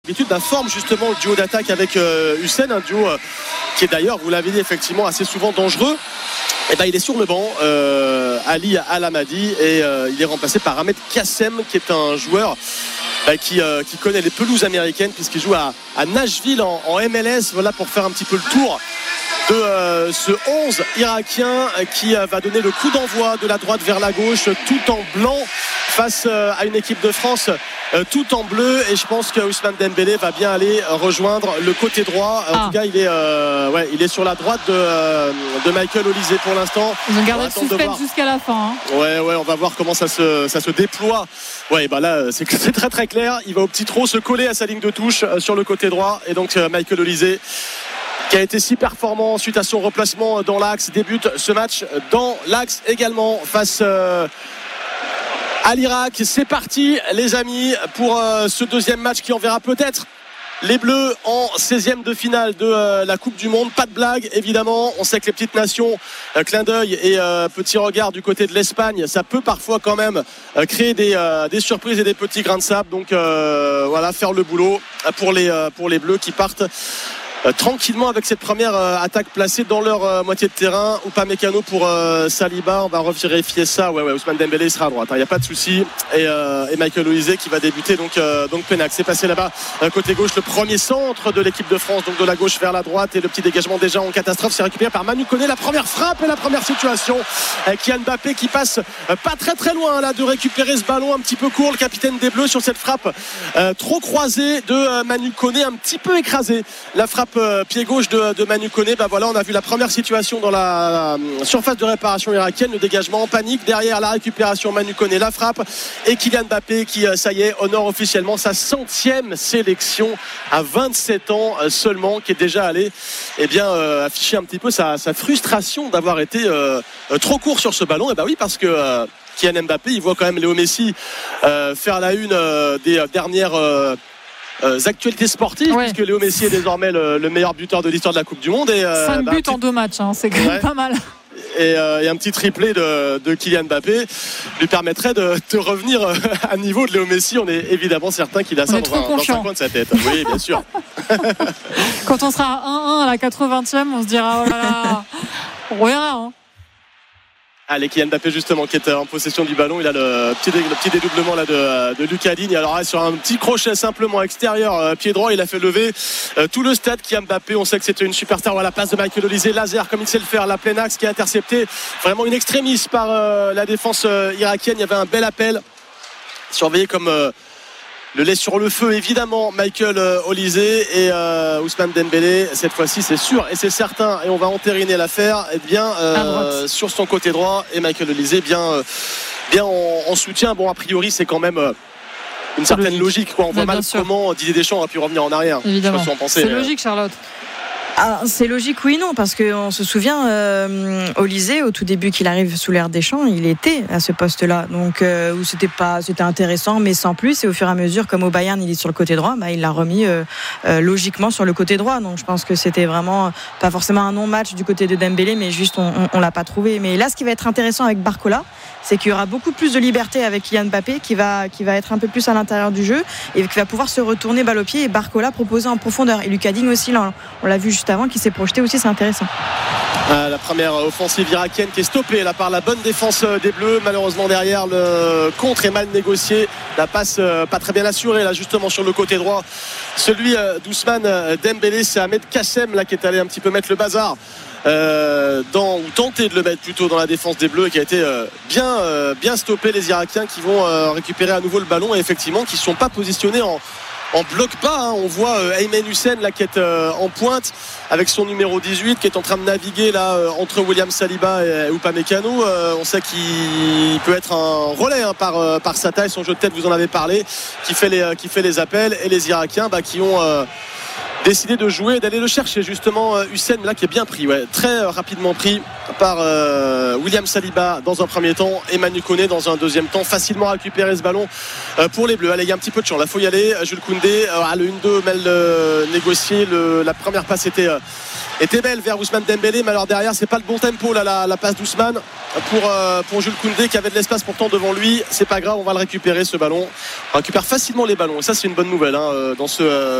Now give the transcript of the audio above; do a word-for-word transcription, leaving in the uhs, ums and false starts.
L'habitude d'un forme justement le duo d'attaque avec euh, Hussein, un duo euh, qui est d'ailleurs, vous l'avez dit, effectivement assez souvent dangereux. Et ben il est sur le banc, euh, Ali Al-Hamadi, et euh, il est remplacé par Ahmed Kassem, qui est un joueur bah, qui, euh, qui connaît les pelouses américaines puisqu'il joue à, à Nashville en, en M L S. Voilà pour faire un petit peu le tour de euh, ce onze irakien qui euh, va donner le coup d'envoi de la droite vers la gauche, tout en blanc face euh, à une équipe de France euh, tout en bleu. Et je pense que Ousmane Dembélé va bien aller rejoindre le côté droit. En ah. tout cas, il est, euh, ouais, il est sur la droite de, euh, de Michael Olise pour l'instant. Ils ont gardé le suspense jusqu'à la fin. Hein. Ouais, ouais, on va voir comment ça se, ça se déploie. Ouais, bah là, c'est, c'est très très clair. Il va au petit trot se coller à sa ligne de touche euh, sur le côté droit. Et donc, euh, Michael Olise, qui a été si performant suite à son replacement dans l'axe, débute ce match dans l'axe également face euh, à l'Irak. C'est parti les amis pour euh, ce deuxième match qui enverra peut-être les Bleus en seizième de finale de euh, la Coupe du Monde. Pas de blague évidemment, on sait que les petites nations, euh, clin d'œil et euh, petit regard du côté de l'Espagne, ça peut parfois quand même euh, créer des, euh, des surprises et des petits grains de sable. Donc euh, voilà, faire le boulot pour les, euh, pour les Bleus qui partent Euh, tranquillement avec cette première euh, attaque placée dans leur euh, moitié de terrain. Upamecano pour euh, Saliba, on va revérifier ça. Ouais, ouais, Ousmane Dembélé sera à droite, il hein, n'y a pas de souci. Et, euh, et Michael Olise qui va débuter donc, euh, donc Pénac. C'est passé là-bas euh, côté gauche, le premier centre de l'équipe de France, donc de la gauche vers la droite, et le petit dégagement déjà en catastrophe, c'est récupéré par Manu Koné. La première frappe et la première situation. Euh, Kylian Mbappé qui passe euh, pas très très loin là de récupérer ce ballon un petit peu court. Le capitaine des Bleus sur cette frappe euh, trop croisée de euh, Manu Koné, un petit peu écrasé. La frappe Euh, pied gauche de, de Manu Koné. Bah voilà, on a vu la première situation dans la euh, surface de réparation irakienne, le dégagement en panique, derrière la récupération, Manu Koné, la frappe, et Kylian Mbappé qui euh, ça y est honore officiellement sa centième sélection à vingt-sept ans euh, seulement, qui est déjà allé eh bien euh, afficher un petit peu sa, sa frustration d'avoir été euh, euh, trop court sur ce ballon. Et bah oui, parce que euh, Kylian Mbappé, il voit quand même Léo Messi euh, faire la une euh, des euh, dernières euh, Euh, actualités sportives, ouais. Puisque Léo Messi est désormais le, le meilleur buteur de l'histoire de la Coupe du Monde. Et, euh, cinq bah, buts petit... en deux matchs, hein, c'est quand même ouais. pas mal. Et, euh, et un petit triplé de, de Kylian Mbappé lui permettrait de, de revenir à niveau de Léo Messi. On est évidemment certain qu'il a ça dans un, dans un coin de sa tête. Oui, bien sûr. Quand on sera à un un à la quatre-vingtième, on se dira oh là là, on verra. Hein. Allez, Kylian Mbappé justement qui est en possession du ballon. Il a le petit, le petit dédoublement là de, de Lucas Digne. Alors là, sur un petit crochet simplement extérieur, euh, pied droit, il a fait lever euh, tout le stade. Kylian Mbappé, on sait que c'était une superstar. Voilà, la passe de Michael Olise, laser comme il sait le faire, la pleine axe qui est interceptée vraiment une extrémiste par euh, la défense euh, irakienne. Il y avait un bel appel surveillé comme euh, le lait sur le feu évidemment Michael Olise et euh, Ousmane Dembélé. Cette fois-ci c'est sûr et c'est certain, et on va entériner l'affaire, et bien euh, sur son côté droit, et Michael Olise bien, euh, bien en, en soutien. Bon, a priori c'est quand même euh, une certaine logique, logique quoi. On voit mal comment Didier Deschamps aurait pu revenir en arrière. Évidemment. Je sais pas si on pensait, c'est logique Charlotte. Ah, c'est logique, oui, non, parce qu'on se souvient, euh, Olise, au tout début qu'il arrive sous l'ère Deschamps, il était à ce poste-là, donc euh, où c'était pas, c'était intéressant, mais sans plus. Et au fur et à mesure, comme au Bayern, il est sur le côté droit, bah, il l'a remis euh, euh, logiquement sur le côté droit. Donc je pense que c'était vraiment pas forcément un non-match du côté de Dembélé, mais juste on, on, on l'a pas trouvé. Mais là, ce qui va être intéressant avec Barcola, c'est qu'il y aura beaucoup plus de liberté avec Kylian Mbappé, qui va, qui va être un peu plus à l'intérieur du jeu et qui va pouvoir se retourner balle au pied, et Barcola proposer en profondeur. Et Lucas Digne aussi, là, on l'a vu juste avant, qui s'est projeté aussi, c'est intéressant. Ah, la première offensive irakienne qui est stoppée là par la bonne défense des Bleus. Malheureusement derrière, le contre est mal négocié, la passe euh, pas très bien assurée là justement sur le côté droit. Celui euh, d'Ousmane Dembélé, c'est Ahmed Kassem là qui est allé un petit peu mettre le bazar. Euh, dans, ou tenter de le mettre plutôt dans la défense des Bleus, qui a été euh, bien, euh, bien stoppé. Les Irakiens qui vont euh, récupérer à nouveau le ballon, et effectivement qui ne sont pas positionnés en, en bloc bas, hein. On voit euh, Aymen Hussein là qui est euh, en pointe avec son numéro dix-huit, qui est en train de naviguer là euh, entre William Saliba et Upamecano. euh, on sait qu'il peut être un relais hein, par, euh, par sa taille, son jeu de tête, vous en avez parlé, qui fait les, euh, qui fait les appels. Et les Irakiens bah, qui ont euh, décidé de jouer et d'aller le chercher justement. Hussein là qui est bien pris, ouais, très euh, rapidement pris par euh, William Saliba dans un premier temps et Manu Koné dans un deuxième temps, facilement récupérer ce ballon euh, pour les Bleus. Allez, il y a un petit peu de champ, là faut y aller. Jules Koundé, euh, le un deux mal euh, négocié, le, la première passe était euh, était belle vers Ousmane Dembélé, mais alors derrière c'est pas le bon tempo là, la, la passe d'Ousmane pour, euh, pour Jules Koundé qui avait de l'espace pourtant devant lui. C'est pas grave, on va le récupérer ce ballon, on récupère facilement les ballons et ça c'est une bonne nouvelle hein, dans ce euh,